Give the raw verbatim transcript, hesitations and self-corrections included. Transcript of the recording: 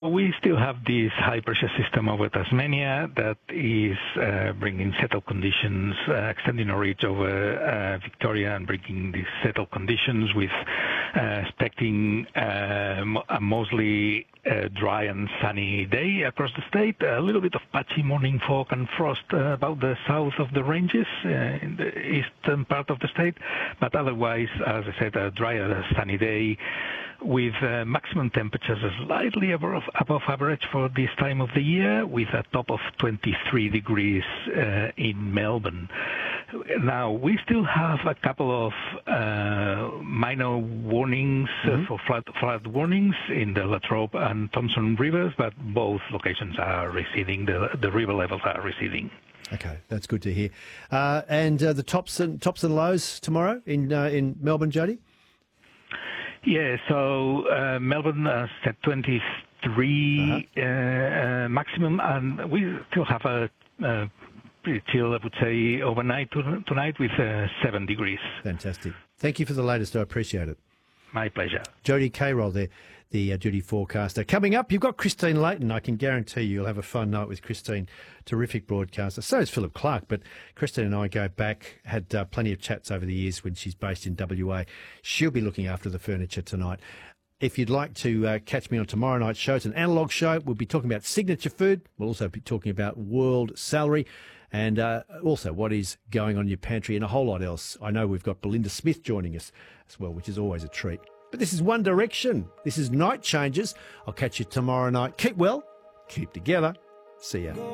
we still have this high pressure system over Tasmania that is uh, bringing settled conditions, uh, extending our reach over uh, Victoria and bringing these settled conditions with uh, expecting uh, a mostly uh, dry and sunny day across the state. A little bit of patchy morning fog and frost uh, about the south of the ranges uh, in the eastern part of the state, but otherwise, as I said, a dry and sunny day with uh, maximum temperatures slightly above, above average for this time of the year, with a top of twenty-three degrees uh, in Melbourne. Now, we still have a couple of uh, minor warnings mm-hmm. uh, for flood, flood warnings in the Latrobe and Thompson rivers, but both locations are receding. The, the river levels are receding. Okay, that's good to hear. Uh, and uh, the tops and tops and lows tomorrow in uh, in Melbourne, Jody? Yeah, so uh, Melbourne uh, set twenty-three uh-huh. uh, uh, maximum, and we still have a uh, pretty chill, I would say, overnight to, tonight with uh, seven degrees. Fantastic. Thank you for the latest. I appreciate it. My pleasure. Jody K-Roll there, the uh, duty forecaster. Coming up, you've got Christine Layton. I can guarantee you you'll have a fun night with Christine. Terrific broadcaster. So is Philip Clark, but Christine and I go back, had uh, plenty of chats over the years when she's based in W A. She'll be looking after the furniture tonight. If you'd like to uh, catch me on tomorrow night's show, it's an analogue show. We'll be talking about signature food. We'll also be talking about world salary and uh, also what is going on in your pantry and a whole lot else. I know we've got Belinda Smith joining us as well, which is always a treat. But this is One Direction. This is Night Changes. I'll catch you tomorrow night. Keep well, keep together. See ya.